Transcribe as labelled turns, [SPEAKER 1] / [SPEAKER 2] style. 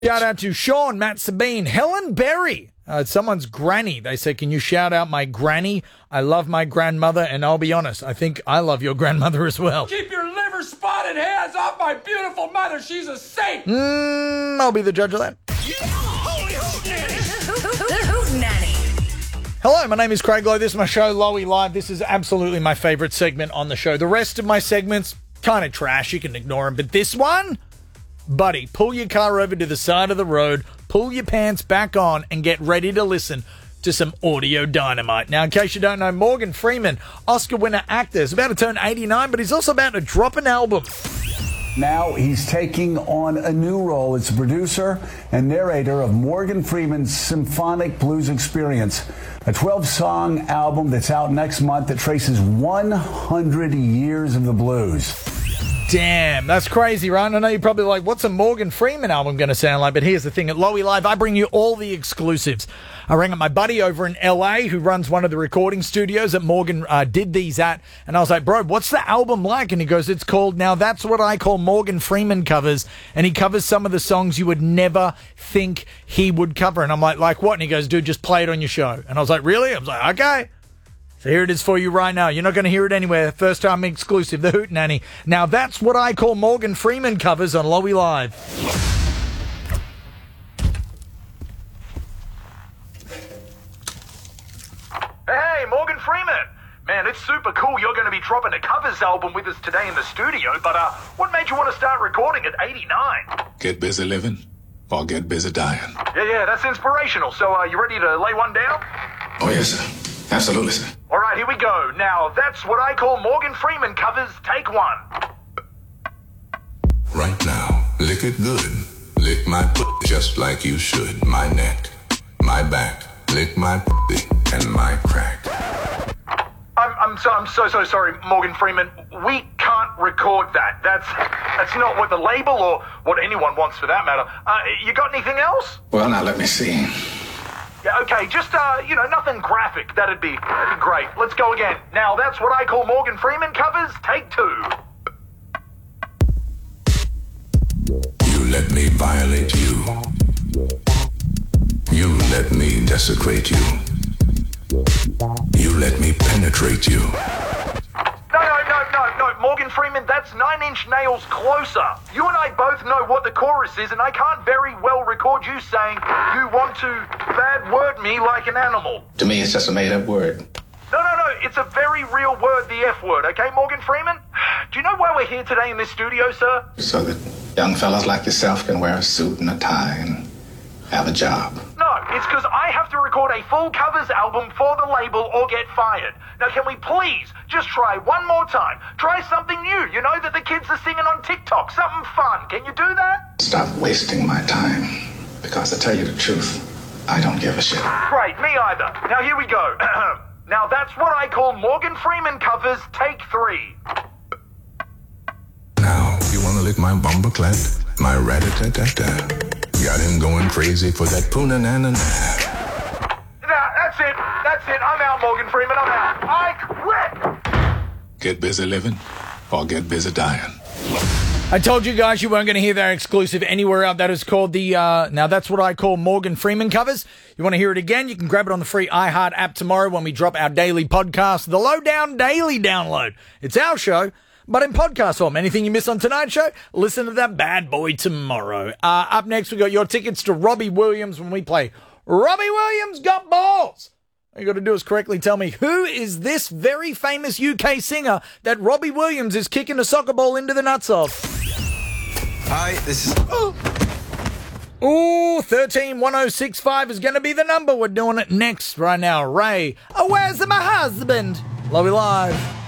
[SPEAKER 1] Shout out to Sean, Matt Sabine, Helen Berry. Someone's granny. They said, can you shout out my granny? I love my grandmother, and I'll be honest, I think I love your grandmother as well.
[SPEAKER 2] Keep your liver spotted hands off my beautiful mother. She's a saint.
[SPEAKER 1] I'll be the judge of that.
[SPEAKER 3] Holy Hootenanny.
[SPEAKER 1] Hello, my name is Craig Lowe. This is my show, Lowy Live. This is absolutely my favorite segment on the show. The rest of my segments, kind of trash. You can ignore them. But this one, buddy, pull your car over to the side of the road, pull your pants back on, and get ready to listen to some audio dynamite. Now, in case you don't know, Morgan Freeman, Oscar winner actor, is about to turn 89, but he's also about to drop an album.
[SPEAKER 4] Now he's taking on a new role as producer and narrator of Morgan Freeman's Symphonic Blues Experience, a 12-song album that's out next month that traces 100 years of the blues.
[SPEAKER 1] Damn, that's crazy, right? I know you're probably like, what's a Morgan Freeman album going to sound like? But here's the thing. At Lowy Live, I bring you all the exclusives. I rang up my buddy over in LA who runs one of the recording studios that Morgan did these at. And I was like, bro, what's the album like? And he goes, it's called Now That's What I Call Morgan Freeman Covers. And he covers some of the songs you would never think he would cover. And I'm like what? And he goes, dude, just play it on your show. And I was like, really? I was like, okay. So here it is for you right now. You're not going to hear it anywhere. First time exclusive, the Hootenanny. Now that's what I call Morgan Freeman covers on Lowy Live.
[SPEAKER 5] Hey, Morgan Freeman. Man, it's super cool you're going to be dropping a covers album with us today in the studio, but what made you want to start recording at 89?
[SPEAKER 6] Get busy living or get busy dying.
[SPEAKER 5] Yeah, that's inspirational. So, you ready to lay one down?
[SPEAKER 6] Oh, yes, sir. Absolutely, sir.
[SPEAKER 5] All right, here we go. Now, that's what I call Morgan Freeman covers. Take one.
[SPEAKER 6] Right now, lick it good. Lick my just like you should. My neck, my back. Lick my and my crack.
[SPEAKER 5] I'm so sorry, Morgan Freeman. We can't record that. That's not what the label or what anyone wants for that matter. You got anything else?
[SPEAKER 6] Well, now let me see.
[SPEAKER 5] Yeah, okay, just, nothing graphic. That'd be great. Let's go again. Now, that's what I call Morgan Freeman covers. Take two.
[SPEAKER 6] You let me violate you. You let me desecrate you. You let me penetrate you.
[SPEAKER 5] No, Morgan Freeman, that's 9 Inch Nails Closer. You and I both know what the chorus is, and I can't very well record you saying you want to bad word me like an animal.
[SPEAKER 6] To me, it's just a made-up word.
[SPEAKER 5] No, it's a very real word, the F word, okay, Morgan Freeman? Do you know why we're here today in this studio, sir?
[SPEAKER 6] So that young fellas like yourself can wear a suit and a tie and have a job.
[SPEAKER 5] No, it's because I have to record a full covers album for the label or get fired. Now, can we please just try one more time? Try something new, that the kids are singing on TikTok, something fun. Can you do that?
[SPEAKER 6] Stop wasting my time, because to tell you the truth, I don't give a shit.
[SPEAKER 5] Great, me either. Now, here we go. Now, that's what I call Morgan Freeman covers. Take three.
[SPEAKER 6] Now, you want to lick my bumperclat, my rat-a-tat-tat-tat. Got him going crazy for that poona-na-na-na.
[SPEAKER 5] That's it. I'm out, Morgan Freeman. I'm out. I quit.
[SPEAKER 6] Get busy living or get busy dying.
[SPEAKER 1] I told you guys you weren't going to hear that exclusive anywhere out. That is called the, now that's what I call Morgan Freeman covers. You want to hear it again? You can grab it on the free iHeart app tomorrow when we drop our daily podcast, the Lowdown Daily Download. It's our show, but in podcast form. Anything you miss on tonight's show, listen to that bad boy tomorrow. Up next, we got your tickets to Robbie Williams when we play Robbie Williams Got Balls. All you got to do is correctly tell me, who is this very famous UK singer that Robbie Williams is kicking a soccer ball into the nuts of?
[SPEAKER 7] Hi, this is...
[SPEAKER 1] Ooh, 131065 is going to be the number. We're doing it next right now. Ray, where's my husband? Lowy Live.